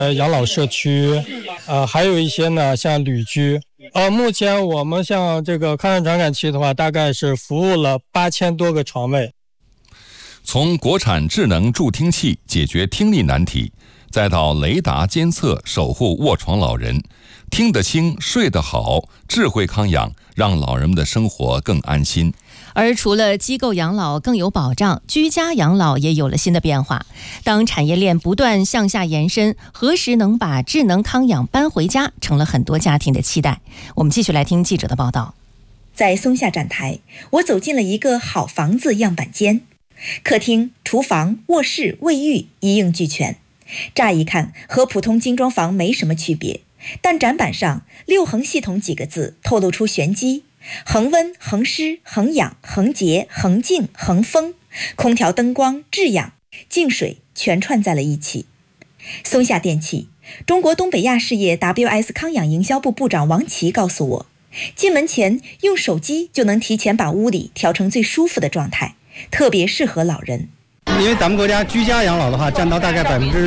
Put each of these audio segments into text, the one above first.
养老社区，还有一些呢像旅居。目前我们像这个抗日传感器的话，大概是服务了8000多个床位。 从国产智能助听器解决听力难题，再到雷达监测守护卧床老人，听得清睡得好，智慧康养让老人们的生活更安心。 而除了机构养老更有保障，居家养老也有了新的变化。当产业链不断向下延伸，何时能把智能康养搬回家，成了很多家庭的期待。我们继续来听记者的报道。 在松下展台，我走进了一个好房子样板间，客厅、厨房、卧室、卫浴一应俱全。乍一看和普通精装房没什么区别，但展板上6恒系统几个字透露出玄机。恒温、恒湿、恒氧、恒洁、恒静、恒风，空调、灯光、制氧、净水全串在了一起。松下电器中国东北亚事业 WS 康养营销部部长王琦告诉我，进门前用手机就能提前把屋里调成最舒服的状态，特别适合老人。 因为咱们国家居家养老的话占到大概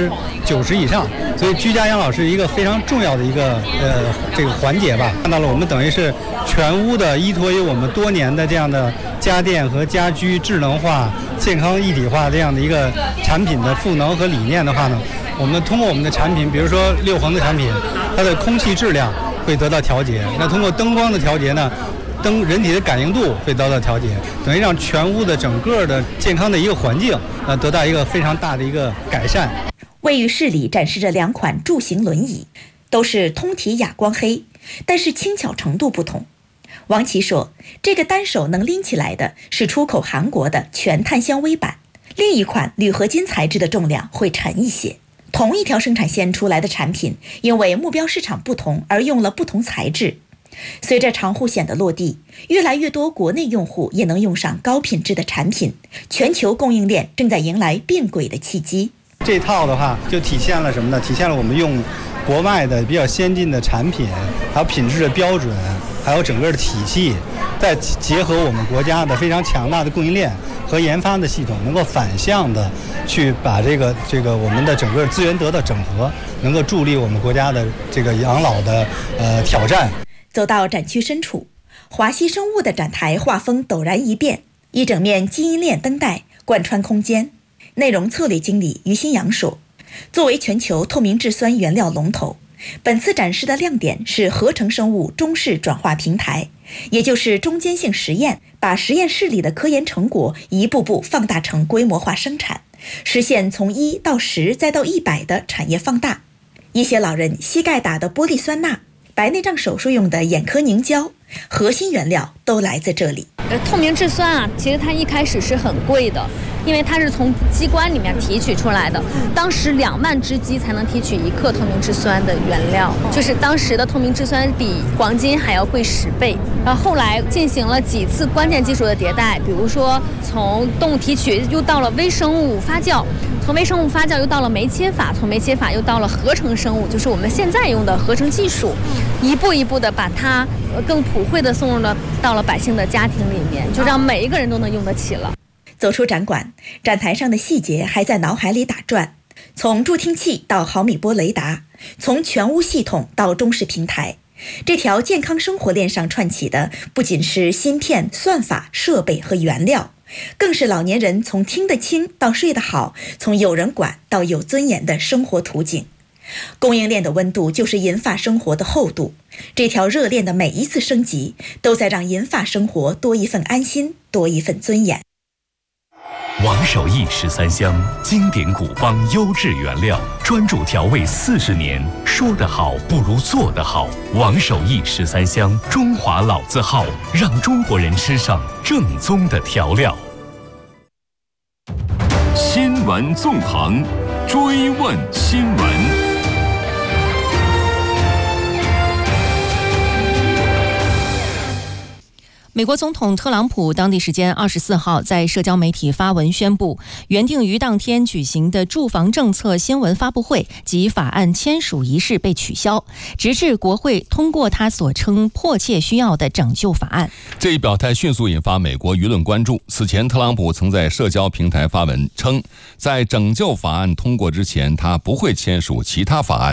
90%以上，所以居家养老是一个非常重要的一个这个环节吧。看到了，我们等于是全屋的依托于我们多年的这样的家电和家居智能化、健康一体化这样的一个产品的赋能和理念的话呢，我们通过我们的产品，比如说6恒的产品，它的空气质量会得到调节。那通过灯光的调节呢，人体的感应度会得到调节，等于让全屋的整个的健康的一个环境得到一个非常大的一个改善。 卫浴室里展示着2款助行轮椅，都是通体哑光黑，但是轻巧程度不同。王琦说，这个单手能拎起来的是出口韩国的全碳纤维板，另一款铝合金材质的重量会沉一些。同一条生产线出来的产品，因为目标市场不同而用了不同材质。随着长护险的落地，越来越多国内用户也能用上高品质的产品，全球供应链正在迎来变轨的契机。 这套的话就体现了什么呢？体现了我们用国外的比较先进的产品，还有品质的标准，还有整个的体系，再结合我们国家的非常强大的供应链和研发的系统，能够反向的去把这个我们的整个资源得到整合，能够助力我们国家的这个养老的挑战。 走到展区深处，华西生物的展台画风陡然一变，一整面基因链灯带贯穿空间。内容策略经理于新阳说，作为全球透明质酸原料龙头，本次展示的亮点是合成生物中式转化平台，也就是中间性实验，把实验室里的科研成果一步步放大成规模化生产，实现从1到10再到100的产业放大。一些老人膝盖打的玻璃酸钠，白内障手术用的眼科凝胶，核心原料都来自这里。 透明质酸啊，其实它一开始是很贵的，因为它是从鸡冠里面提取出来的，当时2万只鸡才能提取1克透明质酸的原料，就是当时的透明质酸比黄金还要贵10倍。然后后来进行了几次关键技术的迭代，比如说从动物提取又到了微生物发酵，从微生物发酵又到了酶切法，从酶切法又到了合成生物，就是我们现在用的合成技术，一步一步的把它更普惠的送入到了百姓的家庭里面，就让每一个人都能用得起了。 走出展馆，展台上的细节还在脑海里打转，从助听器到毫米波雷达，从全屋系统到中式平台，这条健康生活链上串起的不仅是芯片、算法、设备和原料，更是老年人从听得清到睡得好，从有人管到有尊严的生活图景。供应链的温度就是银发生活的厚度，这条热链的每一次升级，都在让银发生活多一份安心，多一份尊严。 王守义13香，经典古方优质原料，专注调味40年，说得好不如做得好。王守义13香，中华老字号，让中国人吃上正宗的调料。 新闻纵横，追问新闻。 美国总统特朗普当地时间24号在社交媒体发文宣布，原定于当天举行的住房政策新闻发布会及法案签署仪式被取消，直至国会通过他所称迫切需要的拯救法案。 这一表态迅速引发美国舆论关注。此前，特朗普曾在社交平台发文称，在拯救法案通过之前，他不会签署其他法案。